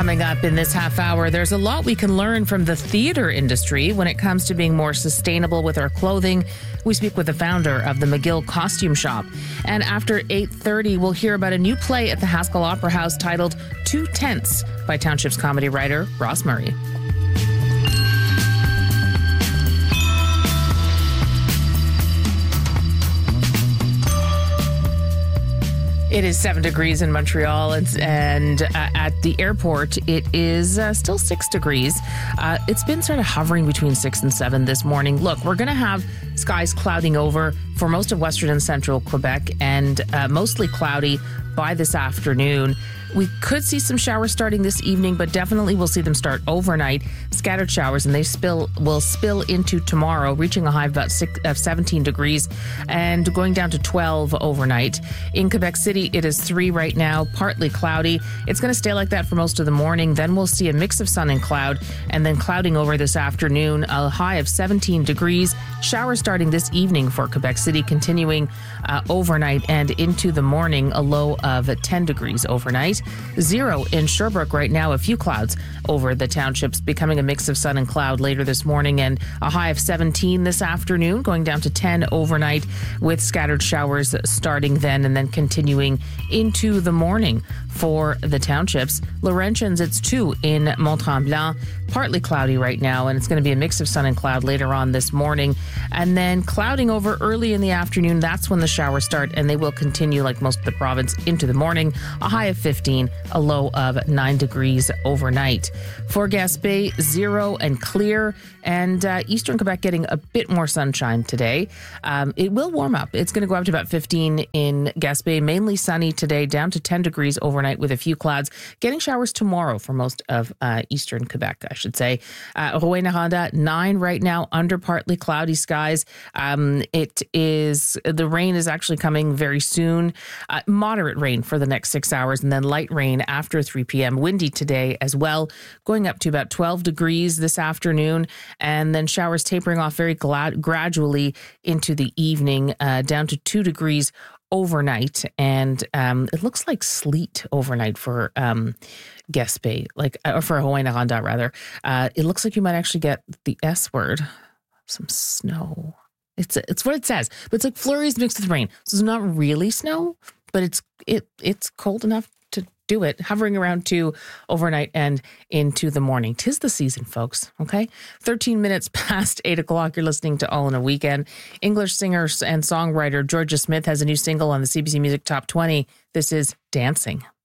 Coming up in this half hour, there's a lot we can learn from the theater industry when it comes to being more sustainable with our clothing. We speak with the founder of the McGill Costume Shop. And after 8:30, we'll hear about a new play at the Haskell Opera House titled 2 Tenths by Township's comedy writer Ross Murray. It is 7 degrees in Montreal, and at the airport, it is still 6 degrees. It's been sort of hovering between 6 and 7 this morning. Look, we're going to have skies clouding over for most of western and central Quebec, and mostly cloudy by this afternoon. We could see some showers starting this evening, but definitely we'll see them start overnight. Scattered showers, and they will spill into tomorrow, reaching a high of about 17 degrees and going down to 12 overnight. In Quebec City, it is 3 right now, partly cloudy. It's going to stay like that for most of the morning. Then we'll see a mix of sun and cloud, and then clouding over this afternoon, a high of 17 degrees. Showers starting this evening for Quebec City, continuing overnight and into the morning, a low of 10 degrees overnight. 0 in Sherbrooke right now, a few clouds over the townships, becoming a mix of sun and cloud later this morning, and a high of 17 this afternoon, going down to 10 overnight with scattered showers starting then and then continuing into the morning for the townships. Laurentians, it's 2 in Mont-Tremblant, partly cloudy right now, and it's going to be a mix of sun and cloud later on this morning, and then clouding over early in the afternoon. That's when the showers start, and they will continue like most of the province into the morning. A high of 15, a low of 9 degrees overnight. For Gaspé, 0 and clear, and eastern Quebec getting a bit more sunshine today. It will warm up. It's going to go up to about 15 in Gaspé, mainly sunny today, down to 10 degrees overnight with a few clouds. Getting showers tomorrow for most of eastern Quebec, I should say. Rouyn-Noranda, 9 right now, under partly cloudy skies. The rain is actually coming very soon. Moderate rain for the next 6 hours, and then light rain after 3 p.m. Windy today as well, going up to about 12 degrees this afternoon, and then showers tapering off very gradually into the evening, down to 2 degrees overnight, and it looks like sleet overnight for Gaspé, or for Rouyn-Noranda rather. It looks like you might actually get the S word, some snow. It's what it says, but it's like flurries mixed with rain. So it's not really snow, but it's cold enough to do it, hovering around 2 overnight and into the morning. 'Tis the season, folks, okay? 13 minutes past 8 o'clock, you're listening to All in a Weekend. English singer and songwriter Georgia Smith has a new single on the CBC Music Top 20. This is Dancing.